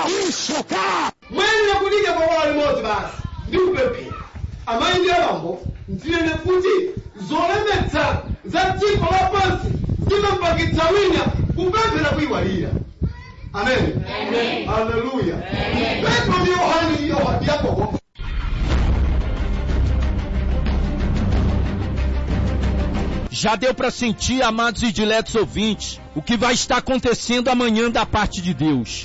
ishoka mwene kulija kwa wale mozi basi ndi upepe amaindi alambo ntilene kuti zolemetsa za dziko lapansi zimampakitsawinya kupemphera kuyiwalira. Amen. Haleluya. Petro ndi Yohane Yakobo. Já deu para sentir, amados e diletos ouvintes, o que vai estar acontecendo amanhã da parte de Deus.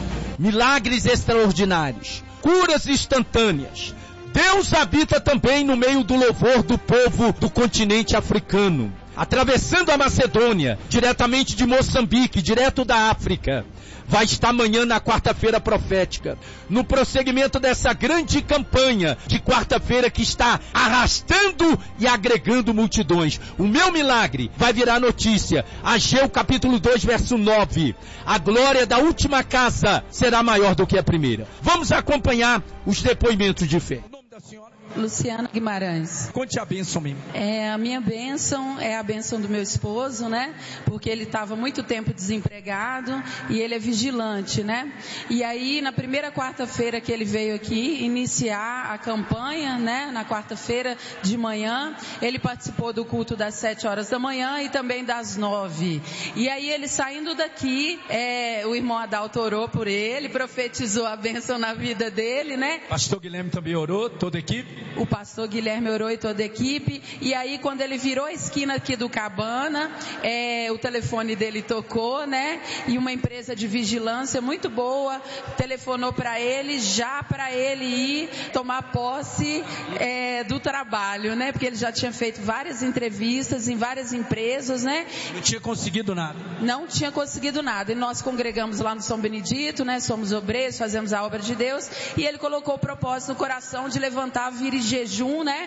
Milagres extraordinários, curas instantâneas. Deus habita também no meio do louvor do povo do continente africano, atravessando a Macedônia, diretamente de Moçambique, direto da África. Vai estar amanhã na quarta-feira profética, no prosseguimento dessa grande campanha de quarta-feira que está arrastando e agregando multidões. O meu milagre vai virar notícia. Ageu capítulo 2, verso 9. A glória da última casa será maior do que a primeira. Vamos acompanhar os depoimentos de fé. O nome da senhora? Luciana Guimarães. Conte a bênção mesmo. A minha bênção é a bênção do meu esposo, né? Porque ele estava muito tempo desempregado e ele é vigilante, né? E aí, na primeira quarta-feira que ele veio aqui iniciar a campanha, né? Na quarta-feira de manhã, ele participou do culto das 7 horas da manhã e também das 9. E aí, ele saindo daqui, o irmão Adalto orou por ele, profetizou a bênção na vida dele, né? Pastor Guilherme também orou, toda a equipe? O pastor Guilherme orou e toda a equipe. E aí, quando ele virou a esquina aqui do Cabana, o telefone dele tocou, né? E uma empresa de vigilância muito boa telefonou para ele, já para ele ir tomar posse do trabalho, né? Porque ele já tinha feito várias entrevistas em várias empresas, né? Não tinha conseguido nada. Não tinha conseguido nada. E nós congregamos lá no São Benedito, né? Somos obreiros, fazemos a obra de Deus. E ele colocou o propósito no coração de levantar, vir em jejum, né?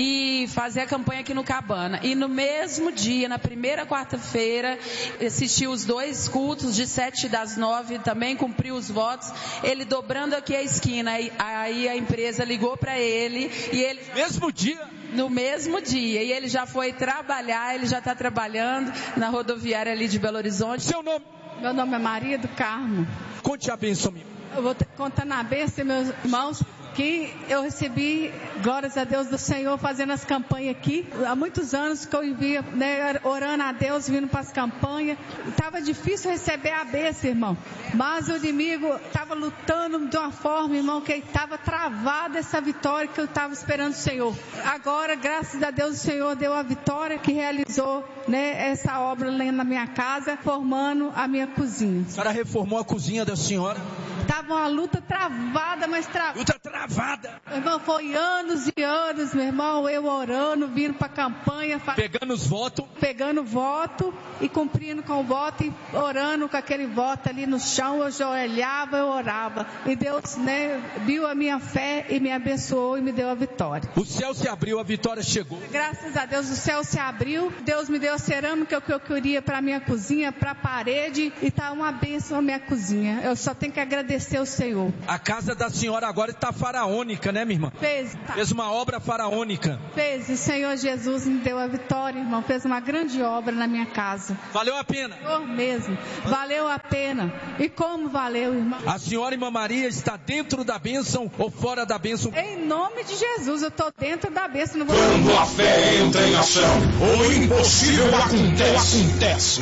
E fazer a campanha aqui no Cabana. E no mesmo dia, na primeira quarta-feira, assistiu os 2 cultos de 7 das 9, também cumpriu os votos. Ele dobrando aqui a esquina, aí a empresa ligou para ele e ele... Mesmo dia? No mesmo dia. E ele já foi trabalhar, ele já está trabalhando na rodoviária ali de Belo Horizonte. Seu nome? Meu nome é Maria do Carmo. Conte a bênção mesmo. Eu vou contar na bênção, meus irmãos, que eu recebi, glórias a Deus do Senhor, fazendo as campanhas aqui. Há muitos anos que eu vivia, né, orando a Deus, vindo para as campanhas. Estava difícil receber a bênção, irmão. Mas o inimigo estava lutando de uma forma, irmão, que estava travada essa vitória que eu estava esperando o Senhor. Agora, graças a Deus, o Senhor deu a vitória que realizou, né, essa obra lá na minha casa, formando a minha cozinha. A senhora reformou a cozinha da senhora? Estava uma luta travada, mas Luta travada. Meu irmão, foi anos e anos, meu irmão, eu orando, vindo para a campanha. Pegando os votos. Pegando voto e cumprindo com o voto e orando com aquele voto ali no chão. Eu joelhava, eu orava. E Deus, né, viu a minha fé e me abençoou e me deu a vitória. O céu se abriu, a vitória chegou. Graças a Deus, o céu se abriu. Deus me deu a cerâmica que eu queria para a minha cozinha, para a parede. E está uma bênção a minha cozinha. Eu só tenho que agradecer ao Senhor. A casa da senhora agora está faraônica, né, minha irmã? Fez. Tá. Fez uma obra faraônica. Fez. O Senhor Jesus me deu a vitória, irmão. Fez uma grande obra na minha casa. Valeu a pena? Senhor mesmo. Valeu a pena. E como valeu, irmão? A senhora, irmã Maria, está dentro da bênção ou fora da bênção? Em nome de Jesus, eu estou dentro da bênção. Não vou... Quando a fé entra em ação, o impossível acontece.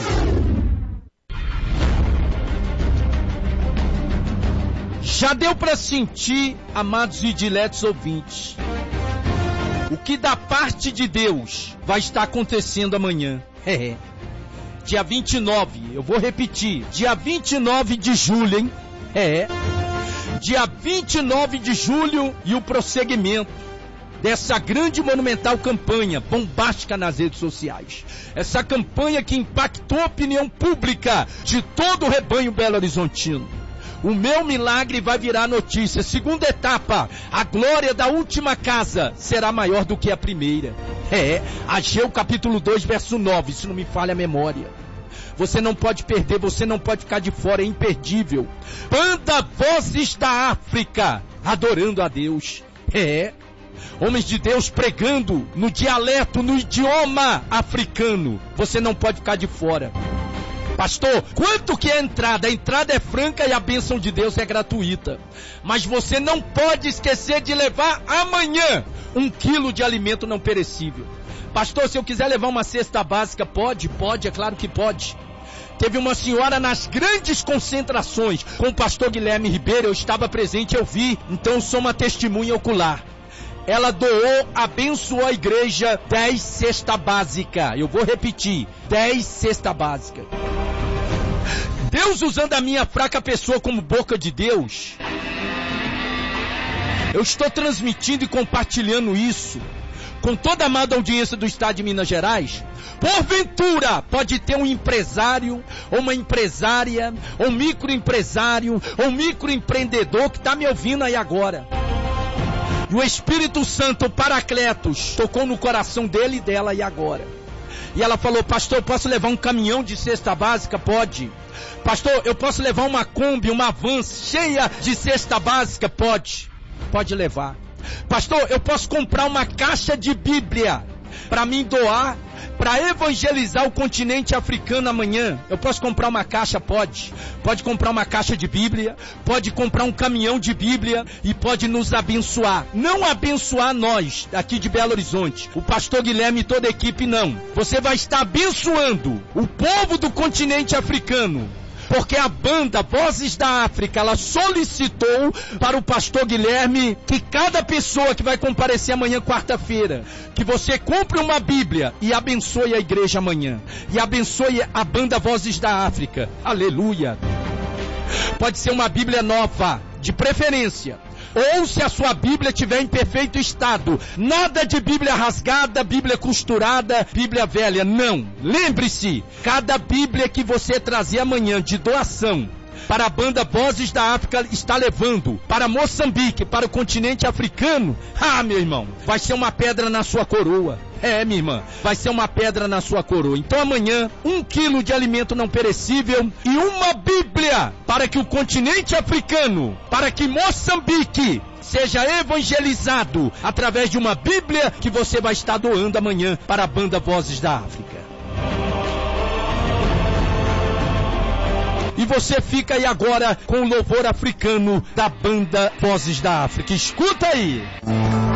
Já deu para sentir, amados e diletos ouvintes, o que da parte de Deus vai estar acontecendo amanhã. Dia 29, eu vou repetir, dia 29 de julho, hein? Dia 29 de julho e o prosseguimento dessa grande monumental campanha bombástica nas redes sociais. Essa campanha que impactou a opinião pública de todo o rebanho belo-horizontino. O meu milagre vai virar notícia. Segunda etapa, a glória da última casa será maior do que a primeira. Ageu capítulo 2, verso 9, se não me falha a memória. Você não pode perder, você não pode ficar de fora, é imperdível. Banda Vozes da África, adorando a Deus. Homens de Deus pregando no dialeto, no idioma africano. Você não pode ficar de fora. Pastor, quanto que é a entrada? A entrada é franca e a bênção de Deus é gratuita. Mas você não pode esquecer de levar amanhã 1 quilo de alimento não perecível. Pastor, se eu quiser levar uma cesta básica, pode, é claro que pode. Teve uma senhora nas grandes concentrações com o pastor Guilherme Ribeiro, eu estava presente, eu vi, então eu sou uma testemunha ocular. Ela doou, abençoou a igreja 10 cesta básica. Eu vou repetir, 10 cesta básica. Deus usando a minha fraca pessoa como boca de Deus. Eu estou transmitindo e compartilhando isso com toda a amada audiência do estado de Minas Gerais. Porventura, pode ter um empresário, ou uma empresária, ou um microempresário, ou um microempreendedor que está me ouvindo aí agora. E o Espírito Santo, o Paracletos, tocou no coração dele e dela aí agora. E ela falou, pastor, eu posso levar um caminhão de cesta básica? Pode. Pastor, eu posso levar uma Kombi, uma van cheia de cesta básica? Pode. Pode levar. Pastor, eu posso comprar uma caixa de Bíblia para mim doar, para evangelizar o continente africano amanhã. Eu posso comprar uma caixa? Pode. Pode comprar uma caixa de Bíblia, pode comprar um caminhão de Bíblia e pode nos abençoar. Não abençoar nós, aqui de Belo Horizonte, o pastor Guilherme e toda a equipe, não. Você vai estar abençoando o povo do continente africano. Porque a banda Vozes da África, ela solicitou para o pastor Guilherme que cada pessoa que vai comparecer amanhã, quarta-feira, que você compre uma Bíblia e abençoe a igreja amanhã. E abençoe a banda Vozes da África. Aleluia. Pode ser uma Bíblia nova, de preferência. Ou se a sua Bíblia estiver em perfeito estado. Nada de Bíblia rasgada, Bíblia costurada, Bíblia velha. Não. Lembre-se, cada Bíblia que você trazer amanhã de doação para a banda Vozes da África está levando para Moçambique, para o continente africano. Ah, meu irmão, vai ser uma pedra na sua coroa. É, minha irmã, vai ser uma pedra na sua coroa. Então amanhã, 1 quilo de alimento não perecível e uma Bíblia para que o continente africano, para que Moçambique seja evangelizado através de uma Bíblia que você vai estar doando amanhã para a banda Vozes da África. E você fica aí agora com o louvor africano da banda Vozes da África. Escuta aí!